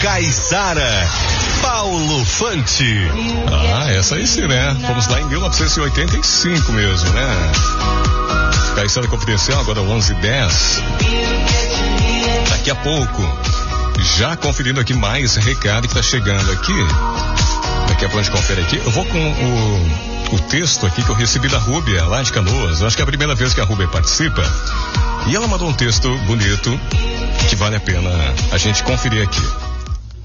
Caiçara, Paulo Fante. Essa aí sim, né? Fomos lá em 1985 mesmo, né? Caiçara Confidencial, agora 11h10. Daqui a pouco, já conferindo aqui mais recado que tá chegando aqui. Daqui a pouco a gente confere aqui. Eu vou com o texto aqui que eu recebi da Rúbia, lá de Canoas. Eu acho que é a primeira vez que a Rúbia participa. E ela mandou um texto bonito que vale a pena a gente conferir aqui.